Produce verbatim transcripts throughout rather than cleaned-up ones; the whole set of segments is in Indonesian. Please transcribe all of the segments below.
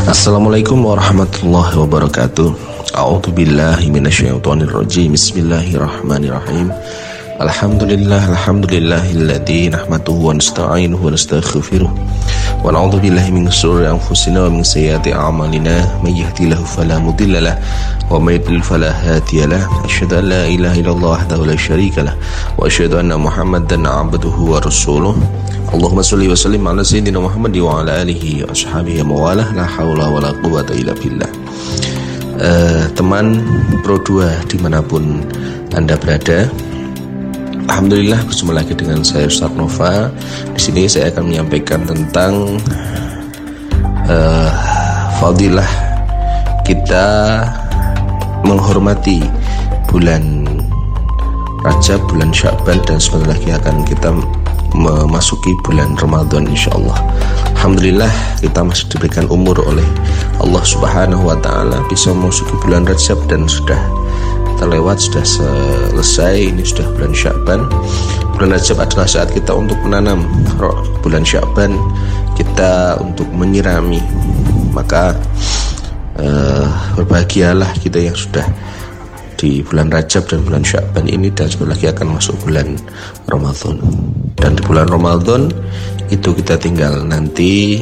Assalamualaikum warahmatullahi wabarakatuh. A'udzu billahi minasyaitonir rajim. Bismillahirrahmanirrahim. Alhamdulillah, alhamdulillahilladzi nahmaduhu wa nasta'inuhu wa nastaghfiruh. Wa na'udzu billahi min shururi anfusina wa min sayyiati a'malina. May yahdihillahu fala mudilla lahu wa may yudlil fala hadiya lahu. Asyhadu an la ilaha illallah wahdahu la syarika lahu wa asyhadu anna Muhammadan 'abduhu wa rasuluh. Allahumma sholli wa sallim ala sayyidina Muhammad wa ala alihi wa ashabihi wa mawalah. La haula wa la quwwata illa billah. Uh, teman Pro dua dimanapun Anda berada, alhamdulillah berjumpa lagi dengan saya Ustaz Nova. Di sini saya akan menyampaikan tentang uh, fadilah kita menghormati bulan Rajab, bulan Sya'ban, dan sebentar lagi akan kita memasuki bulan Ramadan insyaallah. Alhamdulillah kita masih diberikan umur oleh Allah Subhanahu wa taala bisa memasuki bulan Rajab, dan sudah terlewat, sudah selesai. Ini sudah bulan Sya'ban. Bulan Rajab adalah saat kita untuk menanam. Bulan Sya'ban kita untuk menyirami. Maka uh, berbahagialah kita yang sudah di bulan Rajab dan bulan Sya'ban ini, dan sebentar lagi akan masuk bulan Ramadan. Dan di bulan Ramadan itu kita tinggal nanti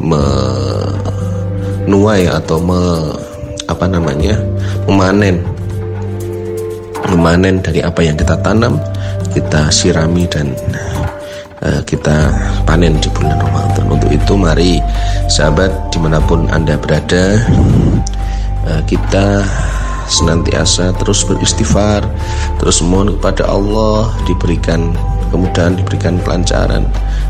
menuai atau me, apa namanya memanen memanen dari apa yang kita tanam, kita sirami, dan uh, kita panen di bulan Ramadan. Untuk itu mari sahabat dimanapun Anda berada, uh, kita senantiasa terus beristighfar, terus mohon kepada Allah diberikan kemudahan, diberikan kelancaran,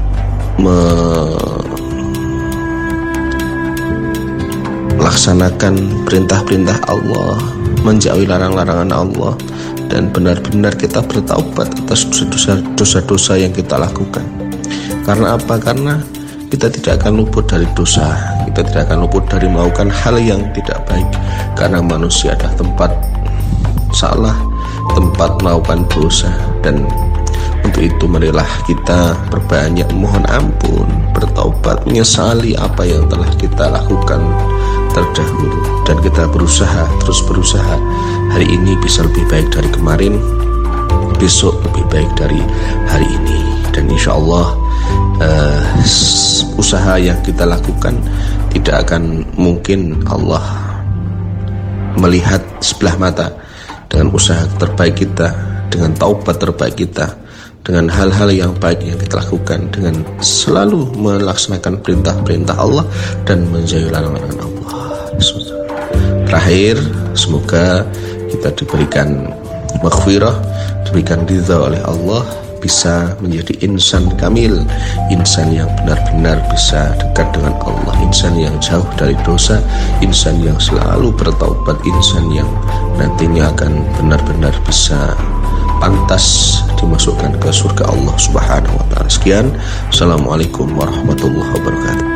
melaksanakan perintah-perintah Allah, menjauhi larang-larangan Allah, dan benar-benar kita bertaubat atas dosa-dosa yang kita lakukan. Karena apa? Karena kita tidak akan luput dari dosa, kita tidak akan luput dari melakukan hal yang tidak baik, karena manusia adalah tempat salah, tempat melakukan dosa. Dan untuk itu marilah kita berbanyak mohon ampun, bertaubat, menyesali apa yang telah kita lakukan terdahulu, dan kita berusaha, terus berusaha. Hari ini bisa lebih baik dari kemarin, besok lebih baik dari hari ini, dan insya Allah uh, usaha yang kita lakukan tidak akan mungkin Allah melihat sebelah mata. Dengan usaha terbaik kita, dengan taubat terbaik kita, dengan hal-hal yang baik yang kita lakukan, dengan selalu melaksanakan perintah-perintah Allah dan menjauhi larangan Allah. Terakhir, semoga kita diberikan maghfirah, diberikan ridha oleh Allah, bisa menjadi insan kamil, insan yang benar-benar bisa dekat dengan Allah, insan yang jauh dari dosa, insan yang selalu bertaubat, insan yang nantinya akan benar-benar bisa pantas dimasukkan ke surga Allah Subhanahu wa taala. Sekian, assalamualaikum warahmatullahi wabarakatuh.